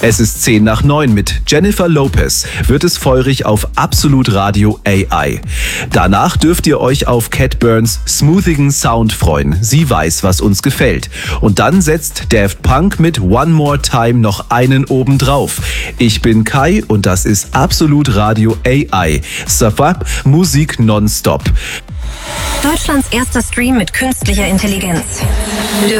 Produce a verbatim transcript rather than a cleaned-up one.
Es ist zehn nach neun. Mit Jennifer Lopez wird es feurig auf Absolut Radio A I. Danach dürft ihr euch auf Cat Burns smoothigen Sound freuen. Sie weiß, was uns gefällt. Und dann setzt Daft Punk mit One More Time noch einen obendrauf. Ich bin Kai und das ist Absolut Radio A I. Safab, Musik nonstop. Deutschlands erster Stream mit künstlicher Intelligenz.